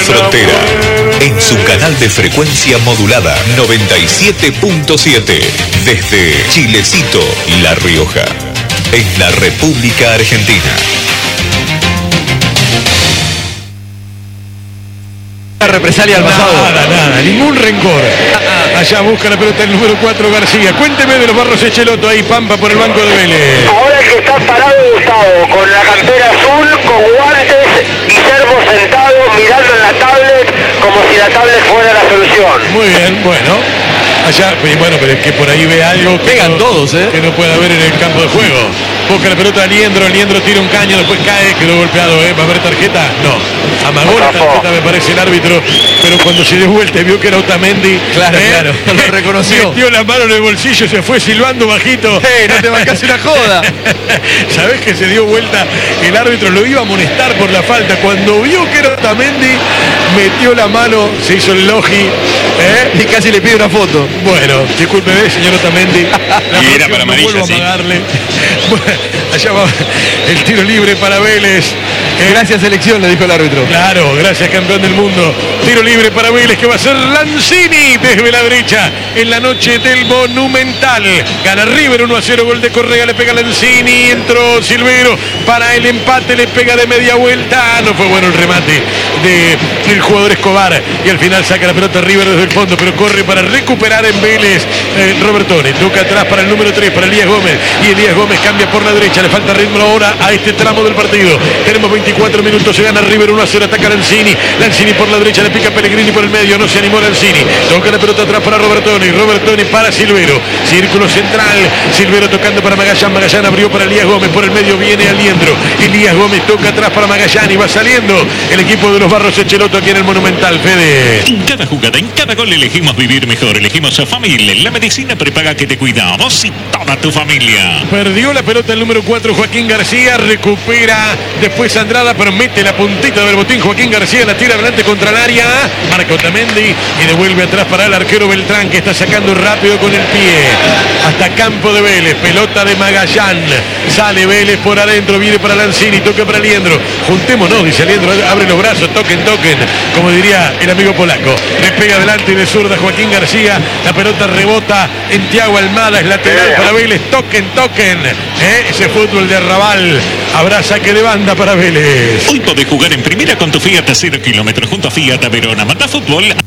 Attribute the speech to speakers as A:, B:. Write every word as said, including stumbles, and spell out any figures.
A: Frontera, en su canal de frecuencia modulada noventa y siete punto siete, desde Chilecito, La Rioja, en la República Argentina.
B: Represalia al pasado.
C: Nada, nada, ningún rencor. Allá busca la pelota el número cuatro, García. Cuénteme de los Barros Echeloto, ahí Pampa por el banco de Vélez.
D: Ahora el que está parado, Gustavo, con la campera azul, con guantes, Guillermo sentado, mirando en la tablet, como si la tablet fuera la solución.
C: Muy bien, bueno. Allá, bueno, pero es que por ahí ve algo que
B: Pegan
C: no,
B: todos, ¿eh?
C: que no puede haber en el campo de juego. Busca la pelota a Liendro, Liendro tira un caño, después cae, quedó golpeado, ¿eh? ¿Va a haber tarjeta? No. Amagó la tarjeta, me parece, el árbitro, pero cuando se dio vuelta y vio que era Otamendi.
B: Claro,
C: ¿eh?
B: claro, lo reconoció.
C: Metió la mano en el bolsillo, se fue silbando bajito.
B: ¡Hey, no te bancás una joda!
C: ¿Sabés que se dio vuelta? El árbitro lo iba a amonestar por la falta. Cuando vio que era Otamendi, metió la mano, se hizo el logi, ¿eh?
B: Y casi le pide una foto.
C: Bueno, discúlpeme, señor Otamendi.
E: Y era para
C: no
E: amarilla,
C: vuelvo a
E: sí.
C: pagarle. Bueno, allá va el tiro libre para Vélez. Eh,
B: Gracias, selección, le dijo el árbitro.
C: Claro, gracias, campeón del mundo. Tiro libre para Vélez, que va a ser Lanzini desde la derecha en la noche del Monumental. Gana River uno a cero, gol de Correa, le pega Lanzini, entró Silvero para el empate, le pega de media vuelta. No fue bueno el remate del jugador Escobar y al final saca la pelota River desde el fondo, pero corre para recuperar en Vélez eh, Robertone. Toca atrás para el número tres, para Elías Gómez, y Elías Gómez cambia por la derecha. Le falta ritmo ahora a este tramo del partido. Tenemos veinticuatro minutos, se gana River uno a cero, ataca Lanzini. Lanzini por la derecha, le pica Pellegrini por el medio, no se animó Lanzini. Toca la pelota atrás para Robertone, Robertone para Silvero. Círculo central, Silvero tocando para Magallán. Magallán abrió para Elías Gómez, por el medio viene Aliendro. Elías Gómez toca atrás para Magallán y va saliendo el equipo de los Barros Echeloto aquí en el Monumental. Fede.
E: En cada jugada, en cada gol elegimos vivir mejor, elegimos a familia, la medicina prepaga que te cuida, vos y toda tu familia.
C: Perdió la pelota el número cuatro, Joaquín García, recupera después Andrada, pero mete la puntita del botín. Joaquín García la tira adelante contra el área, marca Otamendi y devuelve atrás para el arquero Beltrán, que está sacando rápido con el pie hasta campo de Vélez. Pelota de Magallán, sale Vélez por adentro, viene para Lanzini, toca para Liendro. Juntémonos, dice Liendro, abre los brazos, toquen, toquen, como diría el amigo polaco. Le pega adelante de zurda Joaquín García, la pelota rebota en Thiago Almada, es lateral para Vélez, toquen, toquen, ¿eh? Ese fútbol de Arrabal, habrá saque de banda para Vélez.
E: Hoy podés jugar en primera con tu Fiat a cero kilómetros junto a Fiat a Verona. Manda fútbol.